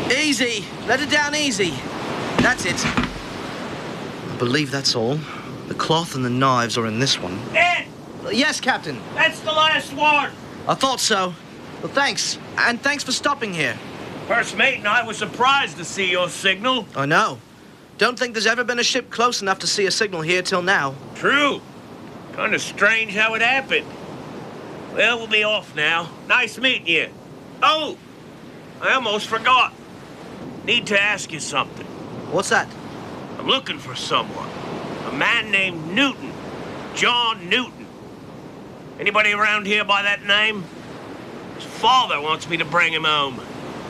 Easy. Let it down easy. That's it. I believe that's all. The cloth and the knives are in this one. Ed! Yes, Captain. That's the last one. I thought so. Well, thanks. And thanks for stopping here. First mate and I were surprised to see your signal. I know. Don't think there's ever been a ship close enough to see a signal here till now. True. Kind of strange how it happened. Well, we'll be off now. Nice meeting you. Oh, I almost forgot. Need to ask you something. What's that? I'm looking for someone. A man named Newton. John Newton. Anybody around here by that name? His father wants me to bring him home.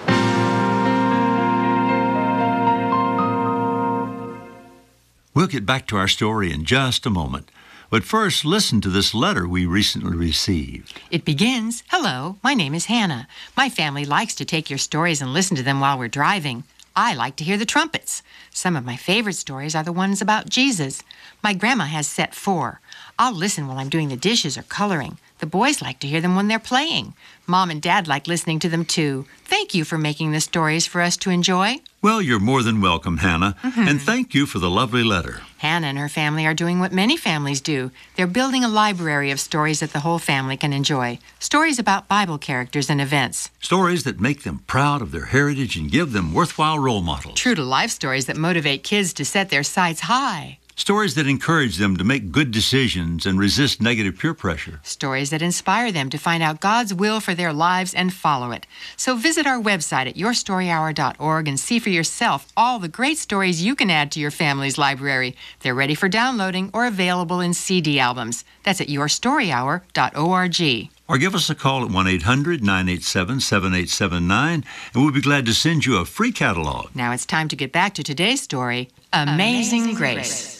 We'll get back to our story in just a moment. But first, listen to this letter we recently received. It begins, "Hello, my name is Hannah. My family likes to take your stories and listen to them while we're driving. I like to hear the trumpets. Some of my favorite stories are the ones about Jesus. My grandma has set 4. I'll listen while I'm doing the dishes or coloring. The boys like to hear them when they're playing. Mom and Dad like listening to them too. Thank you for making the stories for us to enjoy." Well, you're more than welcome, Hannah, and thank you for the lovely letter. Hannah and her family are doing what many families do. They're building a library of stories that the whole family can enjoy. Stories about Bible characters and events. Stories that make them proud of their heritage and give them worthwhile role models. True-to-life stories that motivate kids to set their sights high. Stories that encourage them to make good decisions and resist negative peer pressure. Stories that inspire them to find out God's will for their lives and follow it. So visit our website at yourstoryhour.org and see for yourself all the great stories you can add to your family's library. They're ready for downloading or available in CD albums. That's at yourstoryhour.org. Or give us a call at 1-800-987-7879, and we'll be glad to send you a free catalog. Now it's time to get back to today's story, Amazing Grace.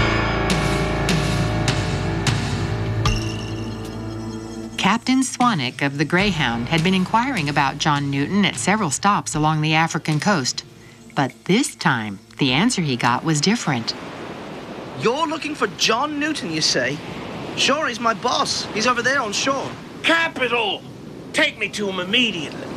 Captain Swanwick of the Greyhound had been inquiring about John Newton at several stops along the African coast. But this time, the answer he got was different. You're looking for John Newton, you say? Sure, he's my boss. He's over there on shore. Capital! Take me to him immediately.